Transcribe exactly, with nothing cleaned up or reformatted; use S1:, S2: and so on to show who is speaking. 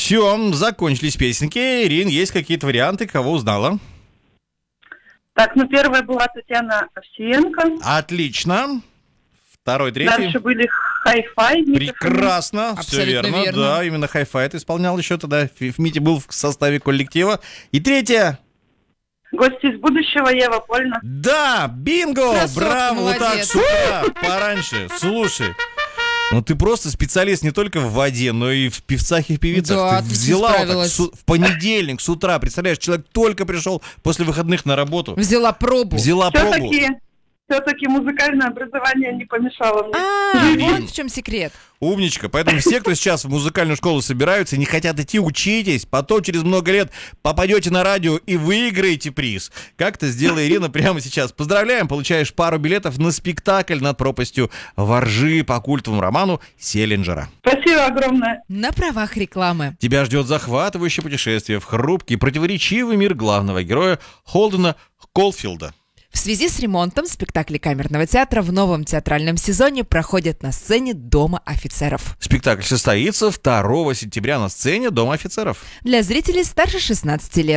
S1: Все, закончились песенки. Ирин, есть какие-то варианты, кого узнала?
S2: Так, ну первая была Татьяна Овсиенко.
S1: Отлично. Второй, третий.
S2: Дальше были Хай-Фай.
S1: Прекрасно, все верно.
S3: верно.
S1: Да, именно Хай-Фай ты исполнял еще тогда. Митя был в составе коллектива. И третья.
S2: Гости из будущего, Ева Польна.
S1: Да, бинго!
S3: Красотка,
S1: Браво, вот так
S3: молодец.
S1: с утра, пораньше. Слушай, ну ты просто специалист не только в воде, но и в певцах и в певицах.
S3: Да,
S1: ты
S3: ты
S1: взяла вот так
S3: справилась.
S1: с у- в понедельник с утра, представляешь, человек только пришел после выходных на работу,
S3: Взяла пробу.
S1: взяла пробу.
S2: Все-таки, все-таки музыкальное образование не помешало мне.
S3: А,
S1: Ирин.
S3: вот в чем секрет.
S1: Умничка. Поэтому все, кто сейчас в музыкальную школу собираются, не хотят идти, учитесь. Потом через много лет попадете на радио и выиграете приз. Как это сделала Ирина прямо сейчас. Поздравляем, получаешь пару билетов на спектакль над пропастью Воржи по культовому роману Селлинджера.
S2: Спасибо огромное.
S3: На правах рекламы.
S1: Тебя ждет захватывающее путешествие в хрупкий, противоречивый мир главного героя Холдена Колфилда.
S3: В связи с ремонтом спектакли Камерного театра в новом театральном сезоне проходят на сцене Дома офицеров.
S1: Спектакль состоится второго сентября на сцене Дома офицеров.
S3: Для зрителей старше шестнадцати лет.